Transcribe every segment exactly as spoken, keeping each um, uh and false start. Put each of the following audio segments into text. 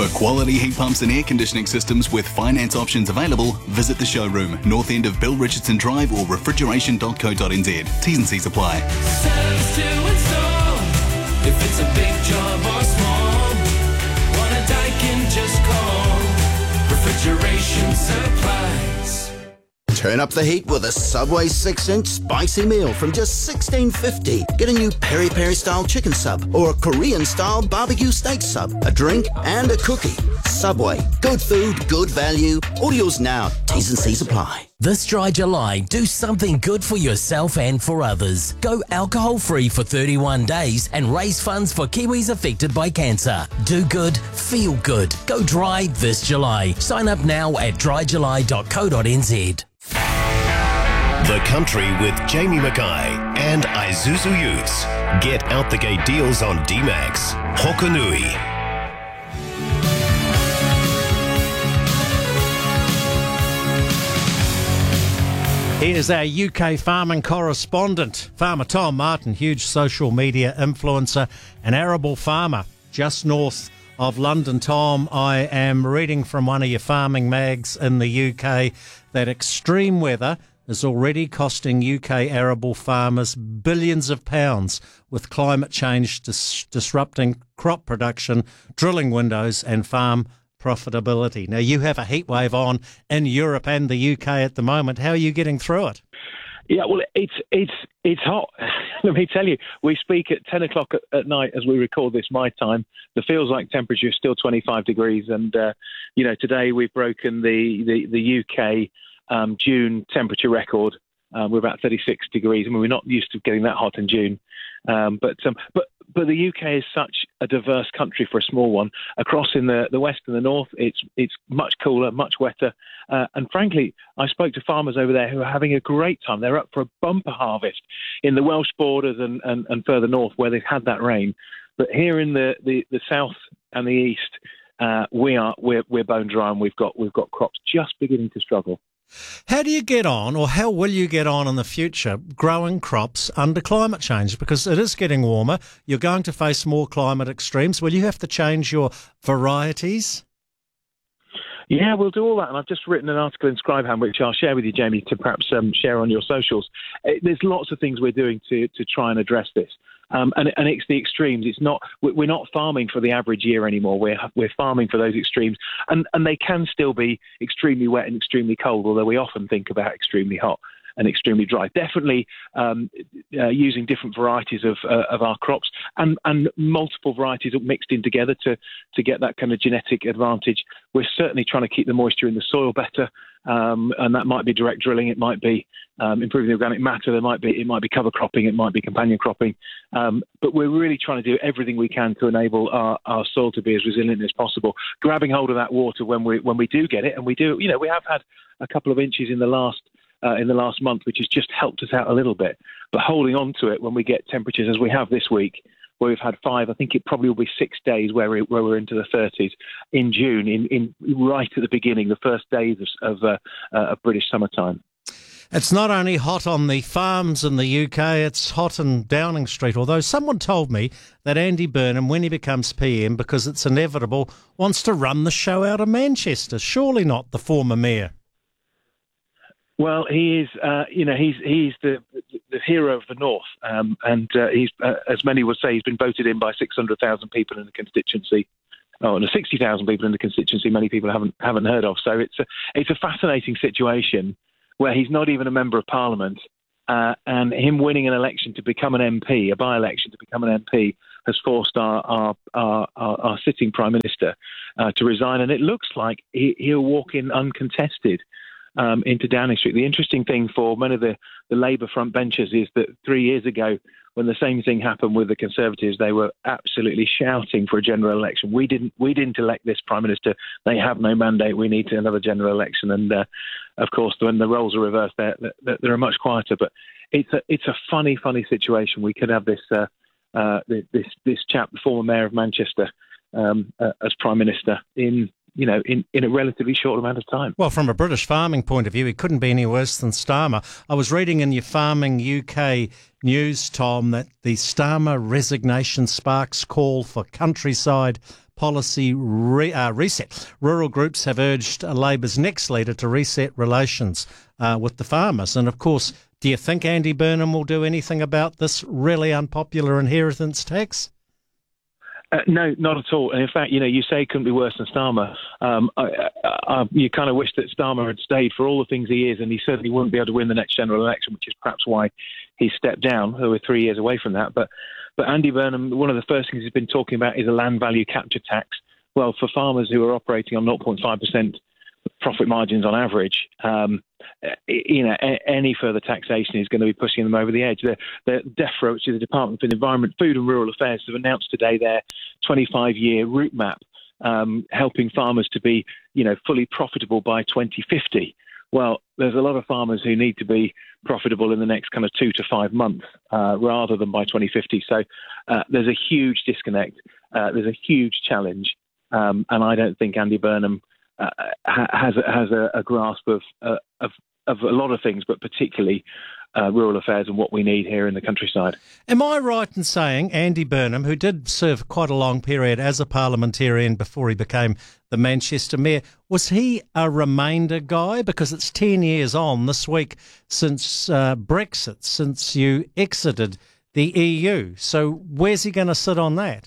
For quality heat pumps and air conditioning systems with finance options available, visit the showroom, north end of Bill Richardson Drive or refrigeration dot co dot n z. T's and C's apply. Service to install, if it's a big job or small. Want a Daikin, just call Refrigeration Supplies. Turn up the heat with a Subway six inch spicy meal from just sixteen fifty. Get a new peri peri style chicken sub or a Korean style barbecue steak sub, a drink and a cookie. Subway, good food, good value. Audios now. T's and C's apply. This dry July, do something good for yourself and for others. Go alcohol-free for thirty-one days and raise funds for Kiwis affected by cancer. Do good, feel good. Go dry this July. Sign up now at dry july dot co dot n z. The Country with Jamie Mackay and Isuzu Utes. Get out the gate deals on D-Max. Hokanui. Here's our U K farming correspondent, Farmer Tom Martin, huge social media influencer, an arable farmer just north of London. Tom, I am reading from one of your farming mags in the U K that extreme weather is already costing U K arable farmers billions of pounds, with climate change dis- disrupting crop production, drilling windows and farm profitability. Now, you have a heat wave on in Europe and the U K at the moment. How are you getting through it? Yeah, well, it's it's it's hot. Let me tell you, we speak at ten o'clock at, at night as we record this my time. The feels like temperature is still twenty-five degrees, and uh, you know, today we've broken the the, the U K um, June temperature record. Uh, we're about thirty-six degrees. I mean, we're not used to getting that hot in June, um, but um, but but the U K is such a diverse country for a small one. Across in the, the west and the north, it's it's much cooler, much wetter, uh, and frankly, I spoke to farmers over there who are having a great time. They're up for a bumper harvest in the Welsh borders and, and, and further north where they've had that rain. But here in the, the, the south and the east, uh, we are we're we're bone dry, and we've got we've got crops just beginning to struggle. How do you get on, or how will you get on in the future, growing crops under climate change? Because it is getting warmer. You're going to face more climate extremes. Will you have to change your varieties? Yeah, we'll do all that. And I've just written an article in Scribehand, which I'll share with you, Jamie, to perhaps um, share on your socials. Uh, there's lots of things we're doing to, to try and address this. Um, and, and it's the extremes. It's not. We're not farming for the average year anymore. We're we're farming for those extremes, and and they can still be extremely wet and extremely cold. Although we often think about extremely hot and extremely dry. Definitely um, uh, using different varieties of uh, of our crops and and multiple varieties mixed in together to to get that kind of genetic advantage. We're certainly trying to keep the moisture in the soil better, um, and that might be direct drilling. It might be um, improving the organic matter. There might be it might be cover cropping. It might be companion cropping. Um, but we're really trying to do everything we can to enable our, our soil to be as resilient as possible. Grabbing hold of that water when we when we do get it, and we do. You know, we have had a couple of inches in the last. Uh, in the last month, which has just helped us out a little bit. But holding on to it when we get temperatures as we have this week, where we've had five, I think it probably will be six days where, we, where we're into the thirties in June, in, in right at the beginning, the first days of, of, uh, uh, of British summertime. It's not only hot on the farms in the U K, it's hot in Downing Street, although someone told me that Andy Burnham, when he becomes P M, because it's inevitable, wants to run the show out of Manchester. Surely not the former mayor. Well, he is, uh, you know, he's he's the the hero of the North, um, and uh, he's, uh, as many would say, he's been voted in by six hundred thousand people in the constituency. Oh, and sixty thousand people in the constituency. Many people haven't haven't heard of. So it's a it's a fascinating situation where he's not even a member of Parliament, uh, and him winning an election to become an M P, a by-election to become an M P, has forced our our our, our, our sitting Prime Minister uh, to resign, and it looks like he, he'll walk in uncontested. Um, into Downing Street. The interesting thing for many of the, the Labour front benchers is that three years ago, when the same thing happened with the Conservatives, they were absolutely shouting for a general election. We didn't we didn't elect this Prime Minister. They have no mandate. We need another general election. And uh, of course, when the roles are reversed, they're, they're, they're much quieter. But it's a it's a funny, funny situation. We could have this uh, uh, this this chap, the former mayor of Manchester, um, uh, as Prime Minister in. you know, in, in a relatively short amount of time. Well, from a British farming point of view, it couldn't be any worse than Starmer. I was reading in your Farming U K news, Tom, that the Starmer resignation sparks call for countryside policy re- uh, reset. Rural groups have urged uh, Labor's next leader to reset relations uh, with the farmers. And, of course, do you think Andy Burnham will do anything about this really unpopular inheritance tax? Uh, no, not at all. And in fact, you know, you say it couldn't be worse than Starmer. Um, I, I, I, you kind of wish that Starmer had stayed for all the things he is, and he certainly wouldn't be able to win the next general election, which is perhaps why he stepped down. We're three years away from that. But, but Andy Burnham, one of the first things he's been talking about is a land value capture tax. Well, for farmers who are operating on zero point five percent profit margins on average, um, you know, a- any further taxation is going to be pushing them over the edge. The, the DEFRA, which is the Department for the Environment, Food and Rural Affairs, have announced today their twenty-five year route map, um, helping farmers to be, you know, fully profitable by twenty fifty. Well, there's a lot of farmers who need to be profitable in the next kind of two to five months uh, rather than by twenty fifty. So uh, there's a huge disconnect. Uh, there's a huge challenge. Um, and I don't think Andy Burnham uh, has, has a, a grasp of, uh, of of a lot of things, but particularly uh, rural affairs and what we need here in the countryside. Am I right in saying Andy Burnham, who did serve quite a long period as a parliamentarian before he became the Manchester mayor, was he a remainder guy? Because it's ten years on this week since uh, Brexit, since you exited the E U. So where's he going to sit on that?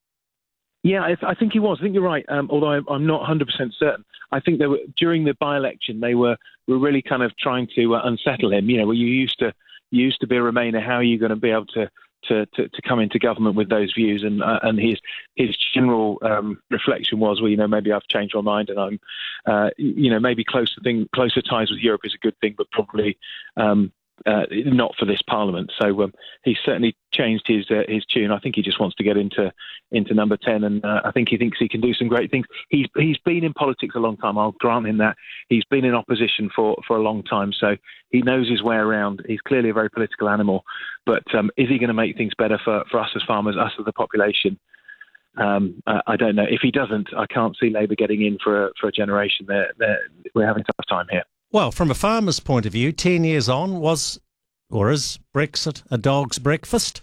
Yeah, I, I think he was. I think you're right, um, although I'm, I'm not one hundred percent certain. I think they were, during the by-election, they were, were really kind of trying to uh, unsettle him. You know, well, you used to you used to be a Remainer. How are you going to be able to to, to, to come into government with those views? And uh, and his his general um, reflection was, well, you know, maybe I've changed my mind, and I'm, uh, you know, maybe closer thing, closer ties with Europe is a good thing, but probably um, uh, not for this Parliament. So um, he's certainly changed his uh, his tune. I think he just wants to get into into number ten, and uh, I think he thinks he can do some great things. He's he's been in politics a long time. I'll grant him that. He's been in opposition for, for a long time, so he knows his way around. He's clearly a very political animal. But um, is he going to make things better for, for us as farmers, us as the population? Um, uh, I don't know. If he doesn't, I can't see Labour getting in for a, for a generation. They're, they're, we're having a tough time here. Well, from a farmer's point of view, ten years on, was or is Brexit a dog's breakfast?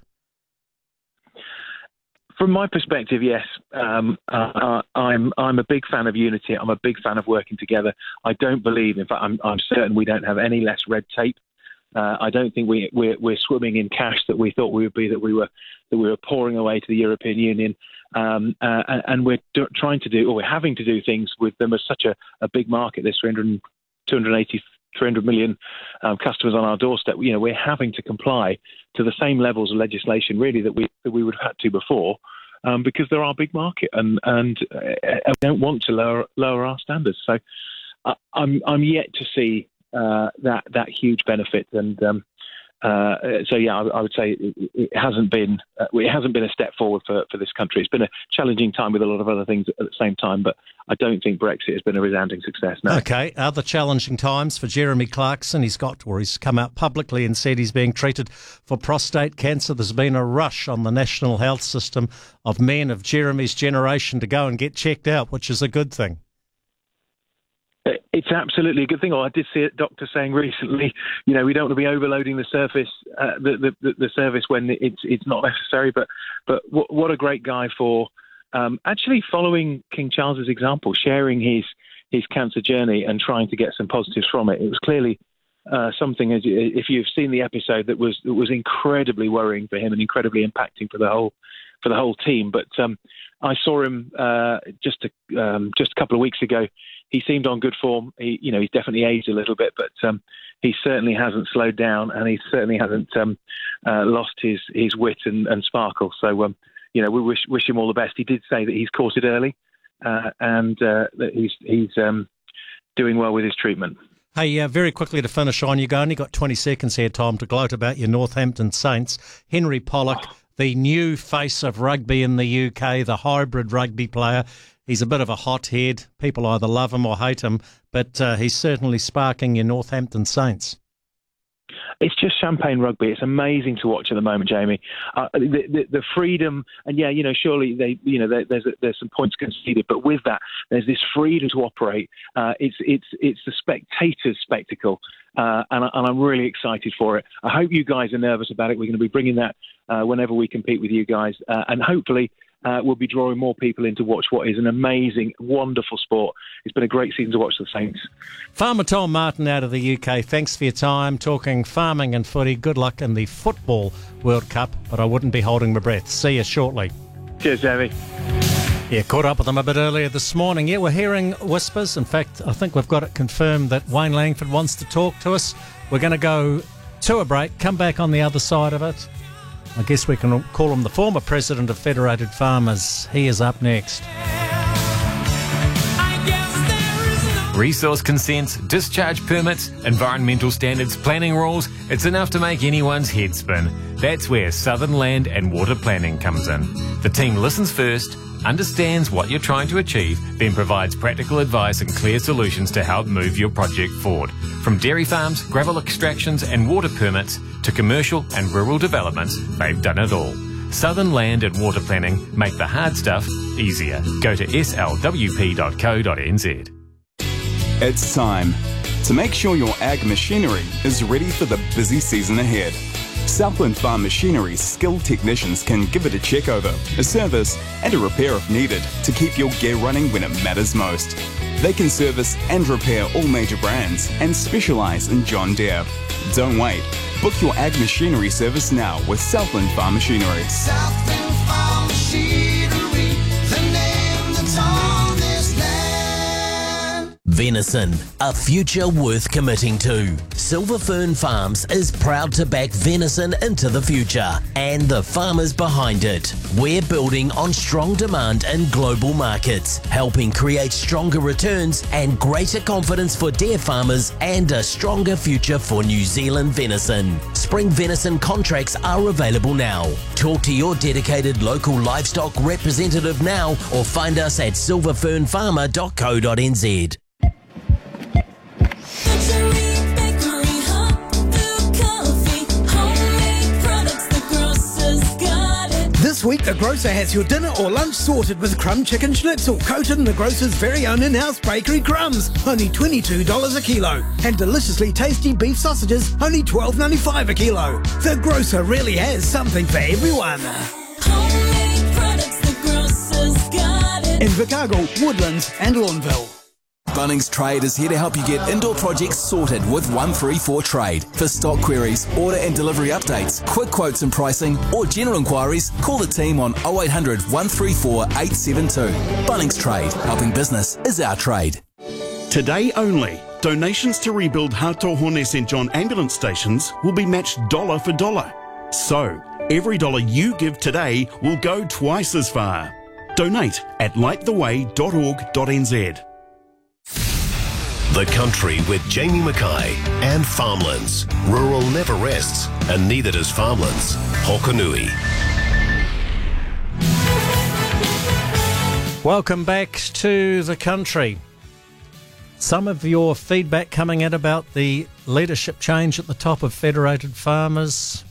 From my perspective, yes. Um, uh, I'm I'm a big fan of unity. I'm a big fan of working together. I don't believe, in fact, I'm, I'm certain we don't have any less red tape. Uh, I don't think we, we're, we're swimming in cash that we thought we would be, that we were that we were pouring away to the European Union. Um, uh, and we're do, trying to do, or we're having to do things with them as such a, a big market. There's three hundred, two hundred eighty, three hundred million um, customers on our doorstep. You know, we're having to comply to the same levels of legislation, really, that we that we would have had to before, um, because they're our big market, and and uh, we don't want to lower lower our standards. So uh, I'm I'm yet to see uh, that that huge benefit, and um, uh, so yeah, I, I would say it, it hasn't been uh, it hasn't been a step forward for, for this country. It's been a challenging time with a lot of other things at the same time, but I don't think Brexit has been a resounding success. No. Okay, other challenging times for Jeremy Clarkson. He's got, or he's come out publicly and said he's being treated for prostate cancer. There's been a rush on the national health system of men of Jeremy's generation to go and get checked out, which is a good thing. It's absolutely a good thing. Oh, I did see a doctor saying recently, you know, we don't want to be overloading the surface, uh, the, the the service when it's it's not necessary. But but what, what a great guy for um, actually following King Charles's example, sharing his his cancer journey and trying to get some positives from it. It was clearly uh, something, as if you've seen the episode, that was that was incredibly worrying for him and incredibly impacting for the whole for the whole team. But um, I saw him uh, just a, um, just a couple of weeks ago. He seemed on good form. He, you know, he's definitely aged a little bit, but um, he certainly hasn't slowed down, and he certainly hasn't um, uh, lost his, his wit and, and sparkle. So, um, you know, we wish wish him all the best. He did say that he's caught it early, uh, and uh, that he's he's um, doing well with his treatment. Hey, uh, very quickly to finish on, you've only got twenty seconds here, Tom, to gloat about your Northampton Saints. Henry Pollock, oh. the new face of rugby in the U K, the hybrid rugby player. He's a bit of a hothead. People either love him or hate him, but uh, he's certainly sparking your Northampton Saints. It's just champagne rugby. It's amazing to watch at the moment, Jamie. Uh, the, the, the freedom, and yeah, you know, surely they, you know, there, there's there's some points conceded, but with that, there's this freedom to operate. Uh, it's it's it's the spectator's spectacle, uh, and, and I'm really excited for it. I hope you guys are nervous about it. We're going to be bringing that uh, whenever we compete with you guys, uh, and hopefully. uh, will be drawing more people in to watch what is an amazing, wonderful sport. It's been a great season to watch the Saints. Farmer Tom Martin out of the U K, thanks for your time talking farming and footy. Good luck in the Football World Cup, but I wouldn't be holding my breath. See you shortly. Cheers, Jamie. Yeah, caught up with them a bit earlier this morning. Yeah, we're hearing whispers. In fact, I think we've got it confirmed that Wayne Langford wants to talk to us. We're going to go to a break, come back on the other side of it. I guess we can call him the former president of Federated Farmers. He is up next. Resource consents, discharge permits, environmental standards, planning rules, it's enough to make anyone's head spin. That's where Southern Land and Water Planning comes in. The team listens first, understands what you're trying to achieve, then provides practical advice and clear solutions to help move your project forward. From dairy farms, gravel extractions and water permits to commercial and rural developments, they've done it all. Southern Land and Water Planning make the hard stuff easier. Go to s l w p dot co dot n z. It's time to make sure your ag machinery is ready for the busy season ahead. Southland Farm Machinery's skilled technicians can give it a check over, a service and a repair if needed to keep your gear running when it matters most. They can service and repair all major brands and specialise in John Deere. Don't wait. Book your ag machinery service now with Southland Farm Machinery. Southland Farm Machinery, the name that's on this land. Venison, a future worth committing to. Silver Fern Farms is proud to back venison into the future and the farmers behind it. We're building on strong demand in global markets, helping create stronger returns and greater confidence for dairy farmers and a stronger future for New Zealand venison. Spring venison contracts are available now. Talk to your dedicated local livestock representative now or find us at silver fern farmer dot co dot n z. This week, the grocer has your dinner or lunch sorted with crumb chicken schnitzel coated in the grocer's very own in-house bakery crumbs, only twenty-two dollars a kilo. And deliciously tasty beef sausages, only twelve ninety-five a kilo. The grocer really has something for everyone. Homemade products, the grocer's got it. In Vicargo, Woodlands and Lawnville. Bunnings Trade is here to help you get indoor projects sorted with one three four Trade. For stock queries, order and delivery updates, quick quotes and pricing, or general inquiries, call the team on oh eight hundred, one three four, eight seven two. Bunnings Trade, helping business is our trade. Today only, donations to rebuild Hatohone Saint John ambulance stations will be matched dollar for dollar. So, every dollar you give today will go twice as far. Donate at light the way dot org dot n z. The Country with Jamie Mackay and Farmlands. Rural never rests, and neither does Farmlands. Hokanui. Welcome back to The Country. Some of your feedback coming in about the leadership change at the top of Federated Farmers.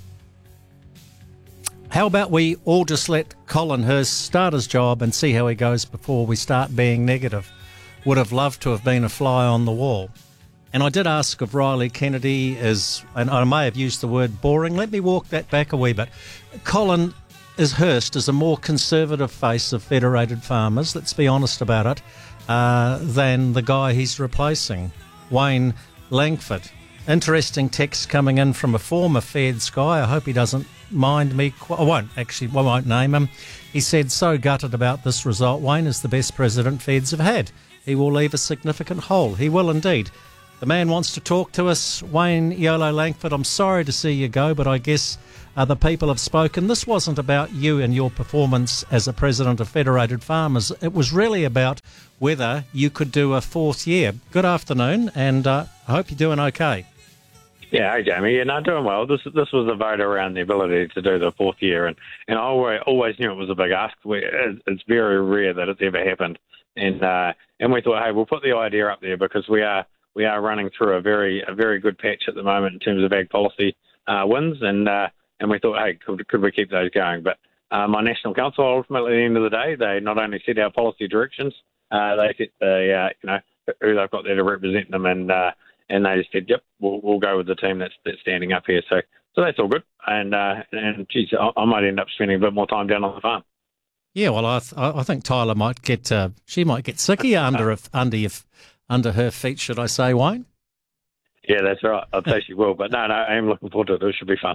How about we all just let Colin Hurst start his job and see how he goes before we start being negative? Would have loved to have been a fly on the wall. And I did ask if Riley Kennedy is, and I may have used the word boring, let me walk that back a wee bit. Colin is Hurst is a more conservative face of Federated Farmers, let's be honest about it, uh, than the guy he's replacing, Wayne Langford. Interesting text coming in from a former Feds guy. I hope he doesn't mind me. Qu- I won't actually, I won't name him. He said, so gutted about this result. Wayne is the best president Feds have had. He will leave a significant hole. He will indeed. The man wants to talk to us. Wayne Yolo Langford, I'm sorry to see you go, but I guess uh, the people have spoken. This wasn't about you and your performance as a president of Federated Farmers. It was really about whether you could do a fourth year. Good afternoon, and uh, I hope you're doing okay. Yeah, hey Jamie. Yeah, no, doing well. This this was a vote around the ability to do the fourth year, and, and I always, always knew it was a big ask. We, it's very rare that it's ever happened, and uh, and we thought, hey, we'll put the idea up there because we are we are running through a very a very good patch at the moment in terms of ag policy uh, wins, and uh, and we thought, hey, could, could we keep those going? But uh, my National Council, ultimately, at the end of the day, they not only set our policy directions, uh, they set the uh, you know who they've got there to represent them, and uh, and they just said, yep, we'll, we'll go with the team that's, that's standing up here. So so that's all good. And, uh, and geez, I, I might end up spending a bit more time down on the farm. Yeah, well, I th- I think Tyler might get uh, she might get sicky under if, under if, under her feet, should I say, Wayne? Yeah, that's right. I'd say she will, but no, no, I am looking forward to it. It should be fun.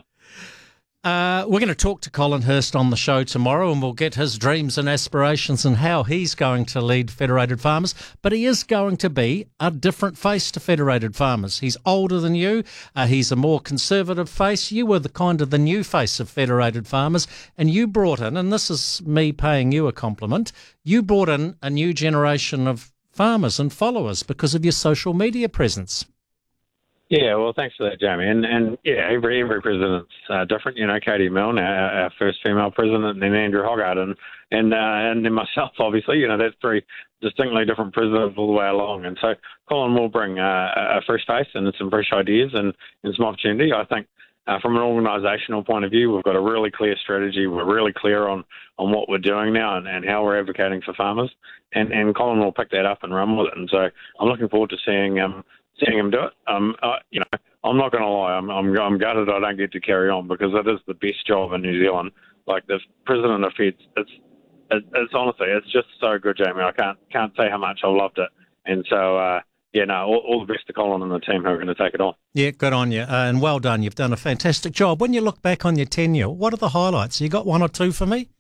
Uh, we're going to talk to Colin Hurst on the show tomorrow, and we'll get his dreams and aspirations and how he's going to lead Federated Farmers. But he is going to be a different face to Federated Farmers. He's older than you. Uh, he's a more conservative face. You were the kind of the new face of Federated Farmers, and you brought in, and this is me paying you a compliment, you brought in a new generation of farmers and followers because of your social media presence. Yeah, well, thanks for that, Jamie. And and yeah, every every president's uh, different. You know, Katie Milne, our, our first female president, and then Andrew Hoggart, and and uh, and then myself, obviously. You know, that's three distinctly different presidents all the way along. And so Colin will bring uh, a fresh face and some fresh ideas and, and some opportunity. I think uh, from an organisational point of view, we've got a really clear strategy. We're really clear on, on what we're doing now and, and how we're advocating for farmers. And and Colin will pick that up and run with it. And so I'm looking forward to seeing um. seeing him do it. Um, uh, you know, I'm not going to lie. I'm, I'm, I'm gutted I don't get to carry on because it is the best job in New Zealand. Like the president of Feds, it's, it, it's honestly, it's just so good, Jamie. I can't, can't say how much I loved it. And so, uh, yeah, no, all, all the best to Colin and the team who are going to take it on. Yeah, good on you, uh, and well done. You've done a fantastic job. When you look back on your tenure, what are the highlights? You got one or two for me?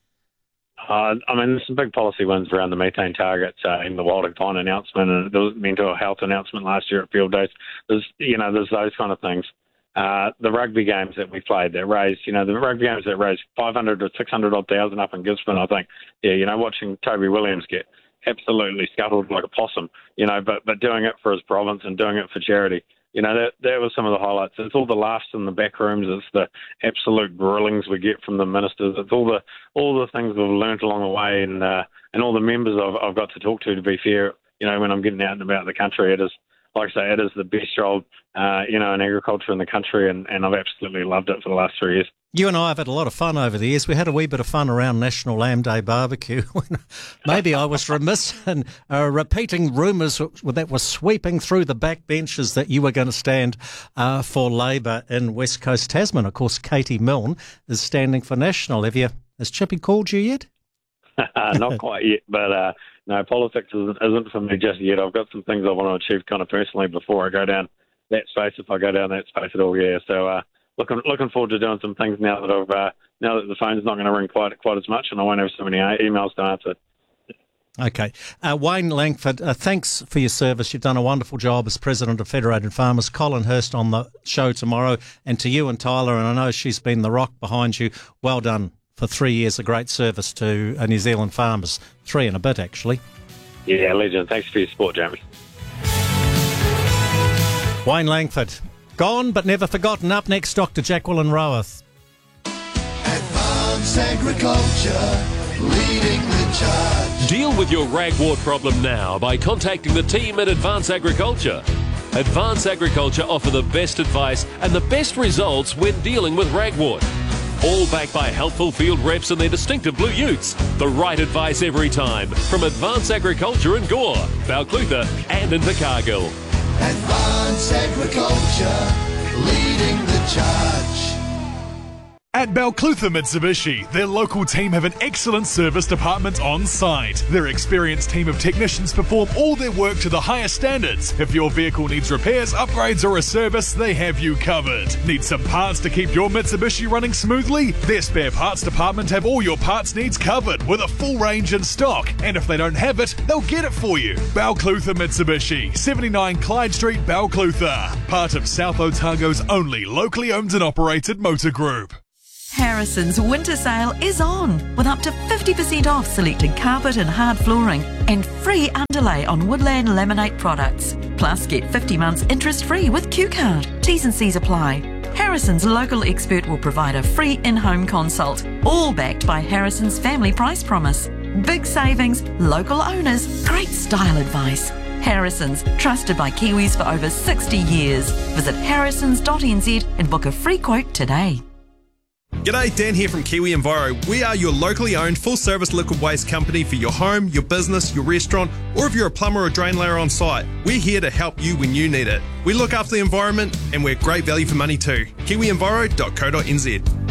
Uh, I mean, there's some big policy wins around the methane targets uh, in the Wilding Pine announcement, and there was mental health announcement last year at Field Days. There's, you know, there's those kind of things. Uh, the rugby games that we played that raised, you know, the rugby games that raised five hundred to six hundred odd thousand up in Gisborne, I think. Yeah, you know, watching Toby Williams get absolutely scuttled like a possum, you know, but but doing it for his province and doing it for charity. You know, that that was some of the highlights. It's all the laughs in the back rooms. It's the absolute grillings we get from the ministers. It's all the all the things we've learnt along the way, and uh, and all the members I've, I've got to talk to. To be fair, you know, when I'm getting out and about the country, it is, like I say, it is the best job, uh, you know, in agriculture in the country, and, and I've absolutely loved it for the last three years. You and I have had a lot of fun over the years. We had a wee bit of fun around National Lamb Day barbecue. Maybe I was remiss in uh, repeating rumours that were sweeping through the back benches that you were going to stand uh, for Labour in West Coast Tasman. Of course, Katie Milne is standing for National. Have you? Has Chippy called you yet? Not quite yet, but uh, no, politics isn't, isn't for me just yet. I've got some things I want to achieve kind of personally before I go down that space, if I go down that space at all, yeah. So uh, looking looking forward to doing some things now that I've uh, now that the phone's not going to ring quite quite as much, and I won't have so many emails to answer. Okay. Uh, Wayne Langford, uh, thanks for your service. You've done a wonderful job as President of Federated Farmers. Colin Hurst on the show tomorrow. And to you and Tyler, and I know she's been the rock behind you, well done for three years of great service to uh, New Zealand farmers. Three and a bit, actually. Yeah, legend. Thanks for your support, Jamie. Wayne Langford. Gone but never forgotten. Up next, Doctor Jacqueline Rowath. Advanced Agriculture, leading the charge. Deal with your ragwort problem now by contacting the team at Advanced Agriculture. Advanced Agriculture offer the best advice and the best results when dealing with ragwort. All backed by helpful field reps and their distinctive blue utes. The right advice every time from Advanced Agriculture in Gore, Balclutha and in Invercargill. Advanced Agriculture, leading the charge. At Balclutha Mitsubishi, their local team have an excellent service department on site. Their experienced team of technicians perform all their work to the highest standards. If your vehicle needs repairs, upgrades or a service, they have you covered. Need some parts to keep your Mitsubishi running smoothly? Their spare parts department have all your parts needs covered with a full range in stock. And if they don't have it, they'll get it for you. Balclutha Mitsubishi, seventy-nine Clyde Street, Balclutha. Part of South Otago's only locally owned and operated motor group. Harrison's winter sale is on with up to fifty percent off selected carpet and hard flooring and free underlay on Woodland Laminate products. Plus get fifty months interest free with Q Card. T's and C's apply. Harrison's local expert will provide a free in-home consult, all backed by Harrison's family price promise. Big savings, local owners, great style advice. Harrison's, trusted by Kiwis for over sixty years. Visit harrisons dot n z and book a free quote today. G'day, Dan here from Kiwi Enviro. We are your locally owned full-service liquid waste company for your home, your business, your restaurant, or if you're a plumber or drain layer on site. We're here to help you when you need it. We look after the environment and we're great value for money too. kiwi enviro dot co dot n z.